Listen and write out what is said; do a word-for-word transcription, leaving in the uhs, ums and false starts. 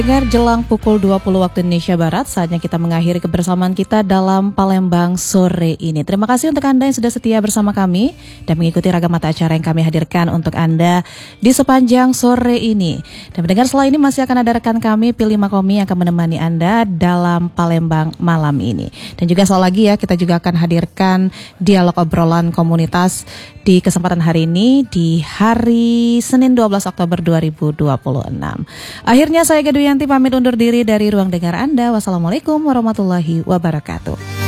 Dengar jelang pukul dua puluh waktu Indonesia Barat, saatnya kita mengakhiri kebersamaan kita dalam Palembang sore ini. Terima kasih untuk Anda yang sudah setia bersama kami dan mengikuti ragam mata acara yang kami hadirkan untuk Anda di sepanjang sore ini. Dan mendengar setelah ini masih akan ada rekan kami, Pilih Makomi, yang akan menemani Anda dalam Palembang malam ini. Dan juga sekali lagi ya, kita juga akan hadirkan dialog obrolan komunitas di kesempatan hari ini di hari Senin dua belas Oktober dua ribu dua puluh enam. Akhirnya saya Geduyanti pamit undur diri dari ruang dengar Anda. Wassalamualaikum warahmatullahi wabarakatuh.